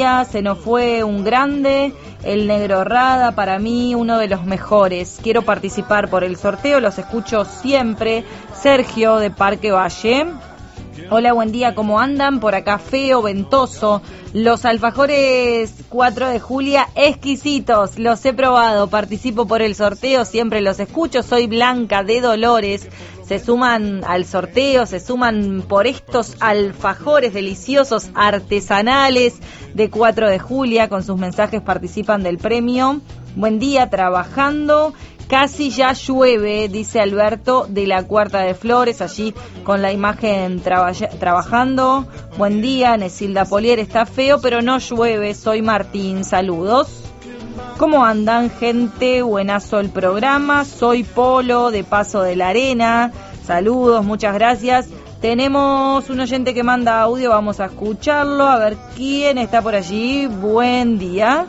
Se nos fue un grande, el Negro Rada, para mí uno de los mejores. Quiero participar por el sorteo, los escucho siempre. Sergio de Parque Valle. Hola, buen día, ¿cómo andan? Por acá feo, ventoso. Los alfajores 4 de Julia, exquisitos, los he probado, participo por el sorteo, siempre los escucho. Soy Blanca de Dolores. Se suman al sorteo, se suman por estos alfajores deliciosos artesanales de 4 de Julia. Con sus mensajes participan del premio. Buen día, trabajando. Casi ya llueve, dice Alberto de la Cuarta de Flores, allí con la imagen trabajando. Buen día, Nesilda Polier, está feo, pero no llueve. Soy Martín, saludos. ¿Cómo andan, gente? Buenazo el programa. Soy Polo, de Paso de la Arena. Saludos, muchas gracias. Tenemos un oyente que manda audio, vamos a escucharlo, a ver quién está por allí. Buen día.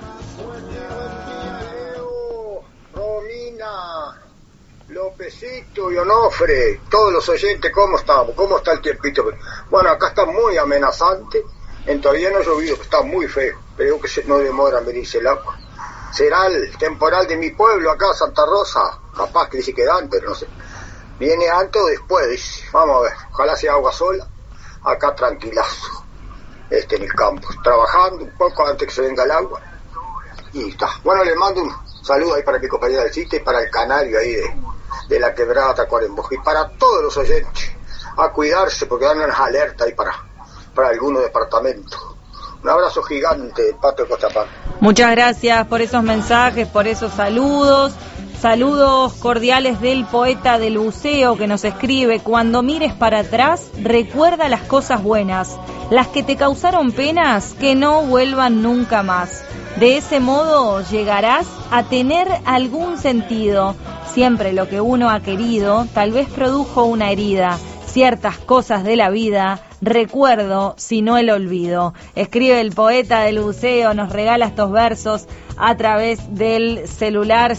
Romina, Lópezito y Onofre, todos los oyentes, ¿cómo estamos? ¿Cómo está el tiempito? Bueno, acá está muy amenazante, todavía no ha llovido, está muy feo, pero que no demora en venirse el agua. Será el temporal de mi pueblo acá, Santa Rosa, capaz que dice que dan, pero no sé. Viene antes o después, dice. Vamos a ver, ojalá sea agua sola, acá tranquilazo, en el campo, trabajando un poco antes que se venga el agua, y está. Bueno, les mando un saludo ahí para mi compañera del sitio y para el canario ahí de la quebrada Tacuarembó, y para todos los oyentes, a cuidarse porque dan unas alertas ahí para algunos departamentos. Un abrazo gigante, Pato de Cochapán. Muchas gracias por esos mensajes, por esos saludos. Saludos cordiales del poeta del buceo que nos escribe: cuando mires para atrás, recuerda las cosas buenas, las que te causaron penas, que no vuelvan nunca más. De ese modo llegarás a tener algún sentido. Siempre lo que uno ha querido tal vez produjo una herida. Ciertas cosas de la vida recuerdo, sino el olvido. Escribe el poeta del buceo, nos regala estos versos a través del celular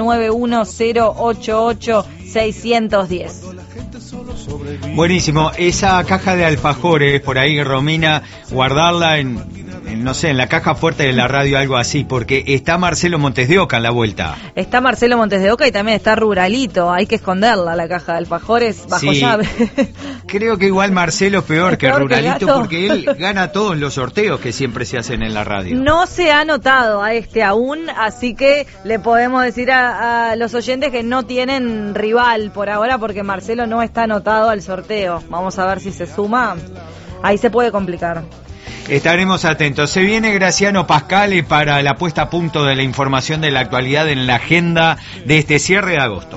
091088610. Buenísimo, esa caja de alfajores por ahí, Romina, guardarla no sé, en la caja fuerte de la radio, algo así, porque está Marcelo Montes de Oca en la vuelta. Está Marcelo Montes de Oca y también está Ruralito, hay que esconderla, la caja de alfajores, bajo llave. Creo que igual Marcelo es peor que Ruralito, que porque él gana todos los sorteos que siempre se hacen en la radio. No se ha anotado a aún, así que le podemos decir a los oyentes que no tienen rival por ahora, porque Marcelo no está anotado al sorteo. Vamos a ver si se suma, ahí se puede complicar. Estaremos atentos. Se viene Graciano Pascale para la puesta a punto de la información de la actualidad en la agenda de este cierre de agosto.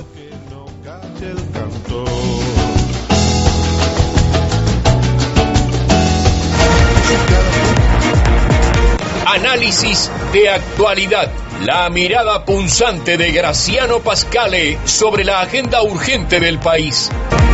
Análisis de actualidad. La mirada punzante de Graciano Pascale sobre la agenda urgente del país.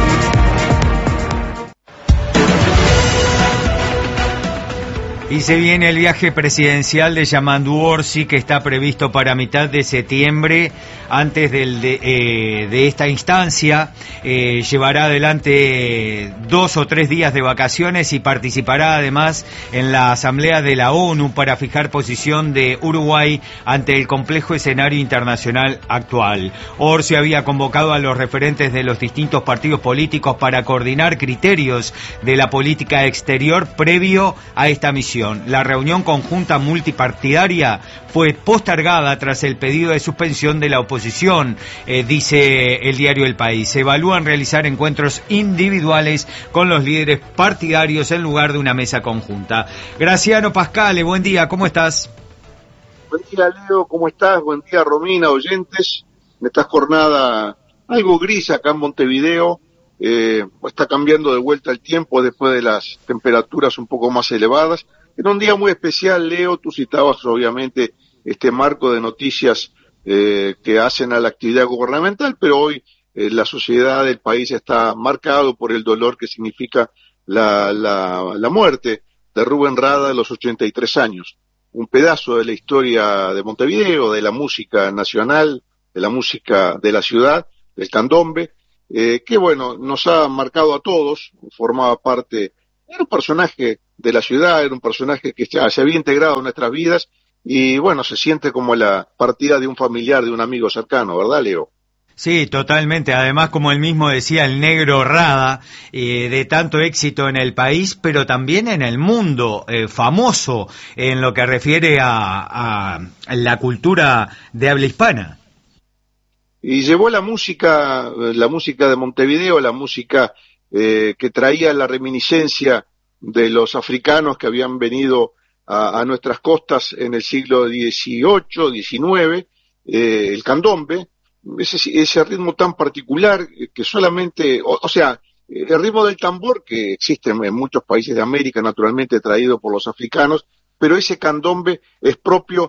Y se viene el viaje presidencial de Yamandu Orsi, que está previsto para mitad de septiembre. Antes de esta instancia, llevará adelante 2 o 3 días de vacaciones y participará además en la Asamblea de la ONU para fijar posición de Uruguay ante el complejo escenario internacional actual. Orsi había convocado a los referentes de los distintos partidos políticos para coordinar criterios de la política exterior previo a esta misión. La reunión conjunta multipartidaria fue postergada tras el pedido de suspensión de la oposición, dice el diario El País. Se evalúan realizar encuentros individuales con los líderes partidarios en lugar de una mesa conjunta. Graciano Pascale, buen día, ¿cómo estás? Buen día, Leo, ¿cómo estás? Buen día, Romina, oyentes. En esta jornada algo gris acá en Montevideo, está cambiando de vuelta el tiempo después de las temperaturas un poco más elevadas. En un día muy especial, Leo, tú citabas obviamente este marco de noticias que hacen a la actividad gubernamental, pero hoy la sociedad del país está marcado por el dolor que significa la muerte de Rubén Rada a los 83 años. Un pedazo de la historia de Montevideo, de la música nacional, de la música de la ciudad, del candombe, que bueno, nos ha marcado a todos, formaba parte, era un personaje de la ciudad, era un personaje que ya se había integrado en nuestras vidas y bueno, se siente como la partida de un familiar, de un amigo cercano, ¿verdad, Leo? Sí, totalmente. Además, como él mismo decía, el negro Rada, de tanto éxito en el país, pero también en el mundo, famoso en lo que refiere a la cultura de habla hispana. Y llevó la música de Montevideo, la música que traía la reminiscencia de los africanos que habían venido a nuestras costas en el siglo XVIII, XIX, el candombe, ese ritmo tan particular que solamente, o sea, el ritmo del tambor que existe en muchos países de América, naturalmente traído por los africanos, pero ese candombe es propio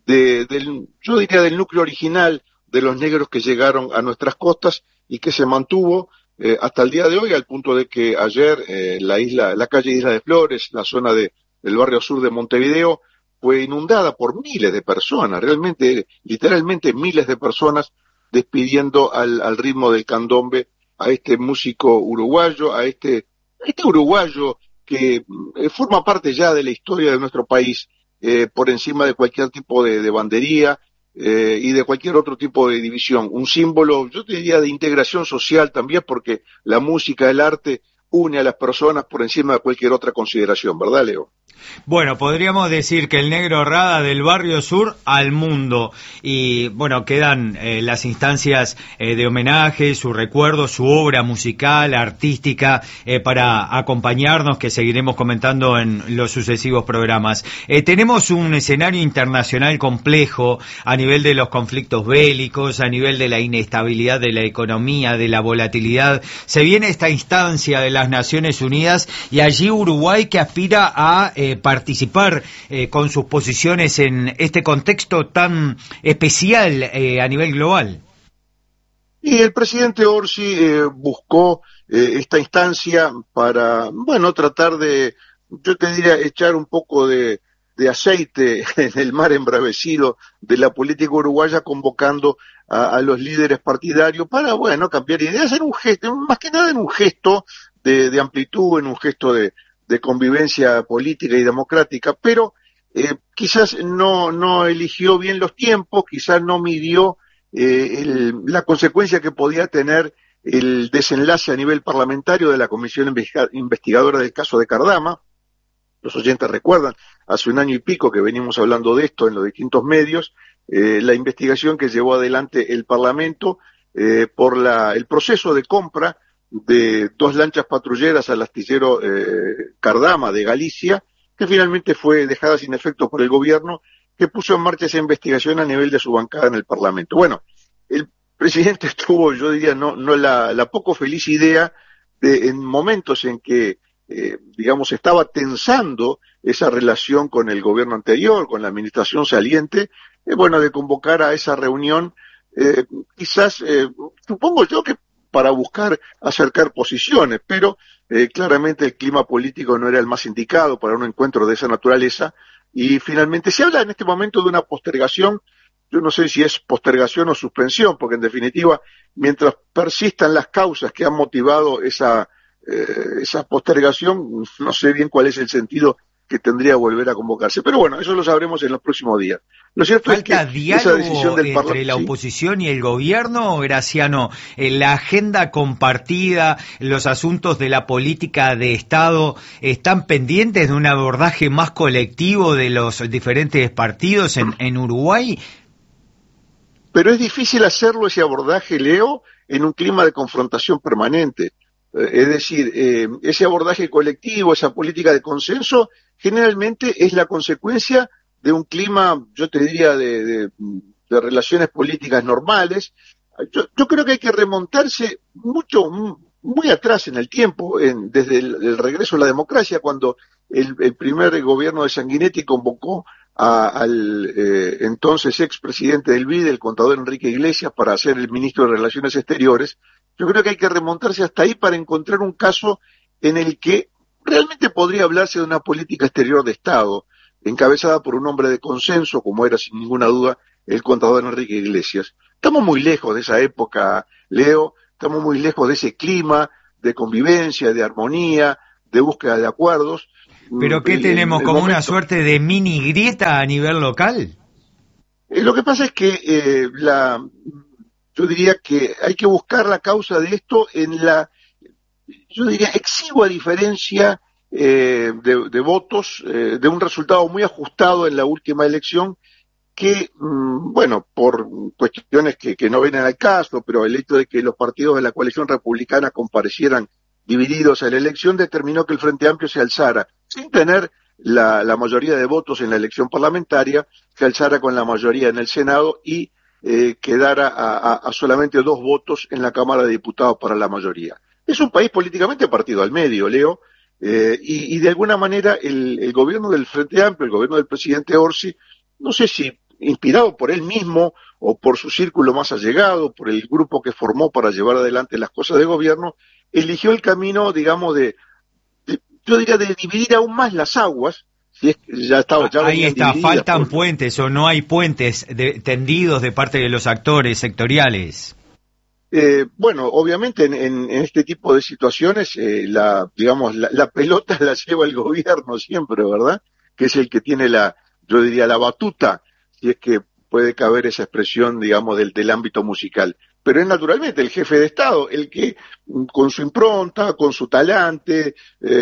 yo diría del núcleo original de los negros que llegaron a nuestras costas y que se mantuvo hasta el día de hoy, al punto de que ayer la calle Isla de Flores, la zona del barrio sur de Montevideo, fue inundada por miles de personas, realmente, literalmente miles de personas despidiendo al ritmo del candombe a este músico uruguayo, a este uruguayo que forma parte ya de la historia de nuestro país, por encima de cualquier tipo de bandería y de cualquier otro tipo de división. Un símbolo, yo te diría, de integración social también, porque la música, el arte, une a las personas por encima de cualquier otra consideración, ¿verdad, Leo? Bueno, podríamos decir que el negro Rada del barrio sur al mundo y bueno, quedan las instancias de homenaje, su recuerdo, su obra musical, artística para acompañarnos que seguiremos comentando en los sucesivos programas. Tenemos un escenario internacional complejo a nivel de los conflictos bélicos, a nivel de la inestabilidad de la economía, de la volatilidad. Se viene esta instancia de las Naciones Unidas y allí Uruguay que aspira a participar con sus posiciones en este contexto tan especial a nivel global. Y el presidente Orsi buscó esta instancia para, bueno, tratar de, yo te diría, echar un poco de aceite en el mar embravecido de la política uruguaya, convocando a los líderes partidarios para, bueno, cambiar ideas, en un gesto, más que nada en un gesto de amplitud, en un gesto de convivencia política y democrática, pero quizás no eligió bien los tiempos, quizás no midió la consecuencia que podía tener el desenlace a nivel parlamentario de la comisión investigadora del caso de Cardama. Los oyentes recuerdan, hace un año y pico que venimos hablando de esto en los distintos medios, la investigación que llevó adelante el Parlamento por el proceso de compra de 2 lanchas patrulleras al astillero Cardama de Galicia, que finalmente fue dejada sin efecto por el gobierno, que puso en marcha esa investigación a nivel de su bancada en el Parlamento. Bueno, el presidente tuvo, yo diría, no la poco feliz idea en momentos en que, digamos, estaba tensando esa relación con el gobierno anterior, con la administración saliente, bueno, de convocar a esa reunión, quizás, supongo yo que para buscar acercar posiciones, pero claramente el clima político no era el más indicado para un encuentro de esa naturaleza, y finalmente se habla en este momento de una postergación. Yo no sé si es postergación o suspensión, porque en definitiva, mientras persistan las causas que han motivado esa postergación, no sé bien cuál es el sentido que tendría volver a convocarse. Pero bueno, eso lo sabremos en los próximos días. Lo cierto es que esa decisión del entre la oposición y el gobierno, Graciano, la agenda compartida, los asuntos de la política de Estado, ¿están pendientes de un abordaje más colectivo de los diferentes partidos en Uruguay? Pero es difícil hacerlo, ese abordaje, Leo, en un clima de confrontación permanente. Es decir, ese abordaje colectivo, esa política de consenso, generalmente es la consecuencia de un clima, yo te diría, de relaciones políticas normales. Yo creo que hay que remontarse muy atrás en el tiempo, desde el regreso a la democracia, cuando el primer gobierno de Sanguinetti convocó al entonces expresidente del BID, el contador Enrique Iglesias, para ser el ministro de Relaciones Exteriores. Yo creo que hay que remontarse hasta ahí para encontrar un caso en el que realmente podría hablarse de una política exterior de Estado, encabezada por un hombre de consenso, como era sin ninguna duda el contador Enrique Iglesias. Estamos muy lejos de esa época, Leo, estamos muy lejos de ese clima de convivencia, de armonía, de búsqueda de acuerdos. ¿Pero qué tenemos, como una suerte de mini grieta a nivel local? Lo que pasa es que yo diría que hay que buscar la causa de esto en la, yo diría, exigua diferencia de votos, de un resultado muy ajustado en la última elección, que, bueno, por cuestiones que no vienen al caso, pero el hecho de que los partidos de la coalición republicana comparecieran divididos en la elección determinó que el Frente Amplio se alzara, sin tener la mayoría de votos en la elección parlamentaria, se alzara con la mayoría en el Senado y quedara a solamente 2 votos en la Cámara de Diputados para la mayoría. Es un país políticamente partido al medio, Leo, y de alguna manera el gobierno del Frente Amplio, el gobierno del presidente Orsi, no sé si inspirado por él mismo o por su círculo más allegado, por el grupo que formó para llevar adelante las cosas de gobierno, eligió el camino, digamos, yo diría de dividir aún más las aguas. Si es que ya ahí está, faltan puentes o no hay puentes tendidos de parte de los actores sectoriales. Bueno, obviamente en este tipo de situaciones, la pelota la lleva el gobierno siempre, ¿verdad? Que es el que tiene yo diría la batuta, si es que puede caber esa expresión, digamos, del ámbito musical. Pero es naturalmente el jefe de Estado el que, con su impronta, con su talante,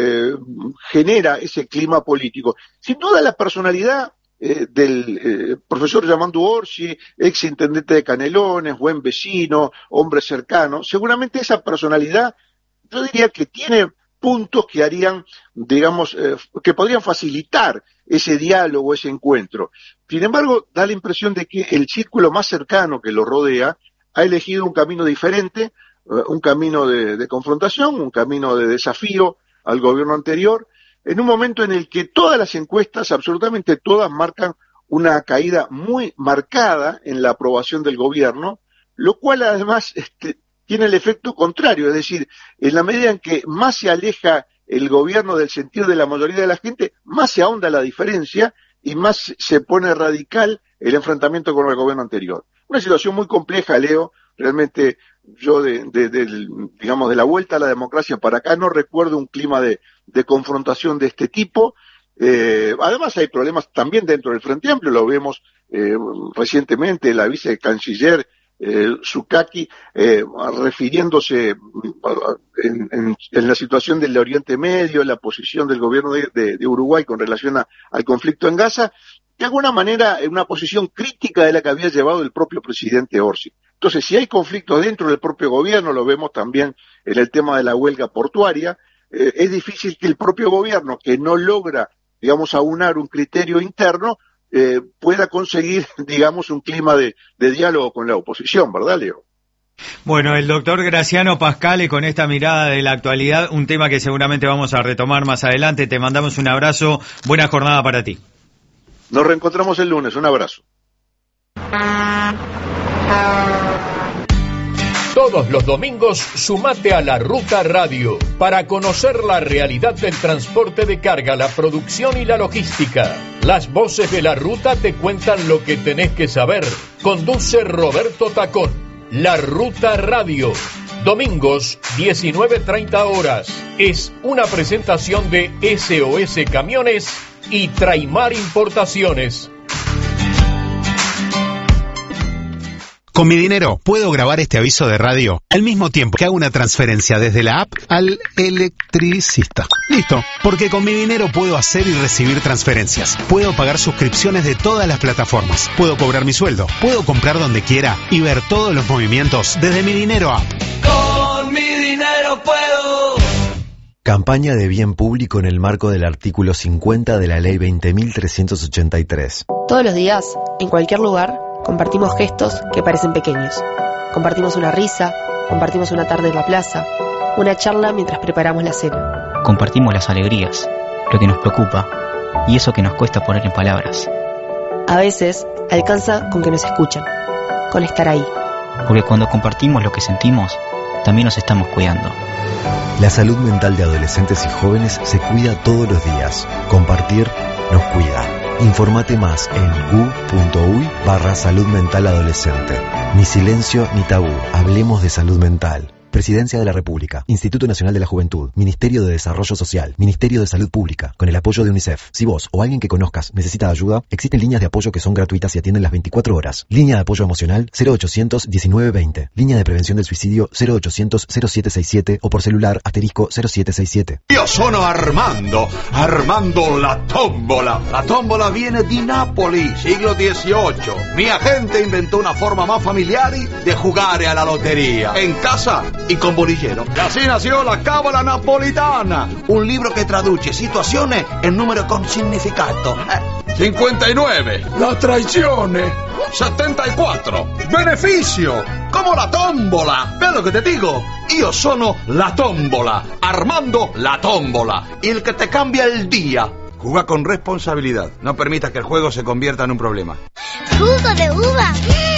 genera ese clima político. Sin duda la personalidad del profesor Yamandu Orsi, ex intendente de Canelones, buen vecino, hombre cercano, seguramente esa personalidad, yo diría que tiene puntos que harían, digamos, que podrían facilitar ese diálogo, ese encuentro. Sin embargo, da la impresión de que el círculo más cercano que lo rodea ha elegido un camino diferente, un camino de confrontación, un camino de desafío al gobierno anterior, en un momento en el que todas las encuestas, absolutamente todas, marcan una caída muy marcada en la aprobación del gobierno, lo cual además tiene el efecto contrario, es decir, en la medida en que más se aleja el gobierno del sentido de la mayoría de la gente, más se ahonda la diferencia y más se pone radical el enfrentamiento con el gobierno anterior. Una situación muy compleja, Leo, realmente yo digamos de la vuelta a la democracia para acá no recuerdo un clima de confrontación de este tipo. Además hay problemas también dentro del Frente Amplio, lo vemos recientemente, la vicecanciller Zukaki refiriéndose en la situación del Oriente Medio, la posición del gobierno de Uruguay con relación al conflicto en Gaza, de alguna manera en una posición crítica de la que había llevado el propio presidente Orsi. Entonces, si hay conflictos dentro del propio gobierno, lo vemos también en el tema de la huelga portuaria, es difícil que el propio gobierno, que no logra, digamos, aunar un criterio interno, pueda conseguir, digamos, un clima de diálogo con la oposición, ¿verdad, Leo? Bueno, el doctor Graciano Pascale con esta mirada de la actualidad, un tema que seguramente vamos a retomar más adelante. Te mandamos un abrazo, buena jornada para ti. Nos reencontramos el lunes, un abrazo. Todos los domingos sumate a La Ruta Radio para conocer la realidad del transporte de carga, la producción y la logística. Las voces de La Ruta te cuentan lo que tenés que saber. Conduce Roberto Tacón. La Ruta Radio. Domingos, 19:30 horas. Es una presentación de SOS Camiones y Traimar Importaciones. Con mi dinero puedo grabar este aviso de radio al mismo tiempo que hago una transferencia desde la app al electricista. Listo, porque con mi dinero puedo hacer y recibir transferencias. Puedo pagar suscripciones de todas las plataformas. Puedo cobrar mi sueldo. Puedo comprar donde quiera y ver todos los movimientos desde mi dinero app. Con mi dinero puedo. Campaña de bien público en el marco del artículo 50 de la Ley 20.383. Todos los días, en cualquier lugar, compartimos gestos que parecen pequeños. Compartimos una risa, compartimos una tarde en la plaza, una charla mientras preparamos la cena. Compartimos las alegrías, lo que nos preocupa y eso que nos cuesta poner en palabras. A veces, alcanza con que nos escuchen, con estar ahí. Porque cuando compartimos lo que sentimos, también nos estamos cuidando. La salud mental de adolescentes y jóvenes se cuida todos los días. Compartir nos cuida. Informate más en gu.uy/salud mental adolescente. Ni silencio ni tabú. Hablemos de salud mental. Presidencia de la República, Instituto Nacional de la Juventud, Ministerio de Desarrollo Social, Ministerio de Salud Pública, con el apoyo de UNICEF. Si vos o alguien que conozcas necesita ayuda, existen líneas de apoyo que son gratuitas y atienden las 24 horas. Línea de apoyo emocional 0800 1920. Línea de prevención del suicidio 0800 0767 o por celular *0767. Io sono Armando la tombola. La tombola viene di Napoli, siglo XVIII. Mi agente inventó una forma más familiar de jugar a la lotería. En casa y con bolillero. Y así nació la Cábala Napolitana, un libro que traduce situaciones en números con significato. 59. La traizione. 74. Beneficio. Como la tombola. ¿Ves lo que te digo? Io sono la tombola. Armando la tombola. El que te cambia el día. Juega con responsabilidad. No permitas que el juego se convierta en un problema. ¿Jugo de uva?